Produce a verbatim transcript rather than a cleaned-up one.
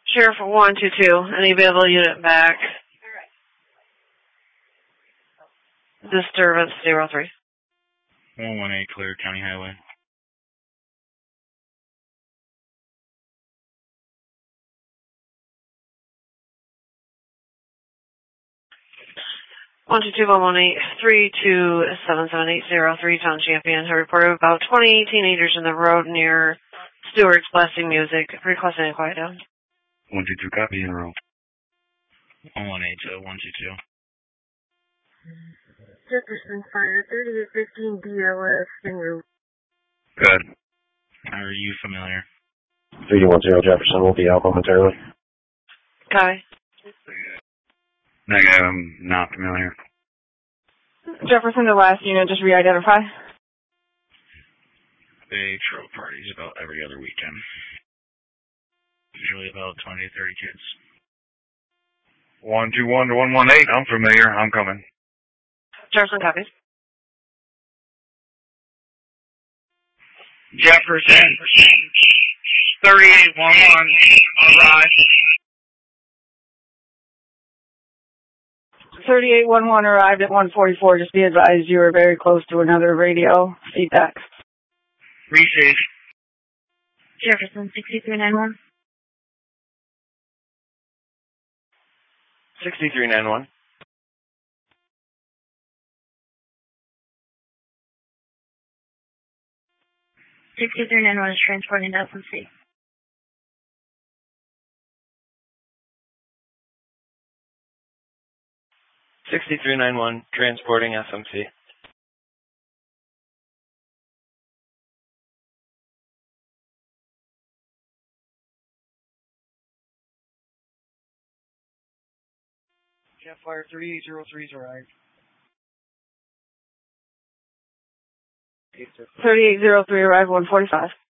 Sheriff one two two, any available unit back. Disturbance zero three. one one eight, clear County Highway. one two two one one eight three two seven seven eight zero three, John Champion. I reported about twenty teenagers in the road near Stewart's blasting music, requesting a quiet down. one two two, copy, in a row. one one eight, uh, one two two. Jefferson Fire, thirty-eight fifteen B L S, en route. Good. Are you familiar? three two one zero Jefferson will be out momentarily. Copy. Negative, I'm not familiar. Jefferson, the last unit, just re-identify. They throw parties about every other weekend. Usually about twenty to thirty kids. one two one to one one eight, I'm familiar, I'm coming. Jefferson copies. Jefferson, thirty-eight one one, arrive. thirty-eight one one arrived at one forty-four. Just be advised you are very close to another radio feedback. Receive. Jefferson, sixty-three nine one. sixty-three nine one. sixty-three nine one is transporting to S M C. sixty-three nine one, transporting S M C. Cat Fire three eight zero three is arrived. thirty-eight zero three arrived one forty-five.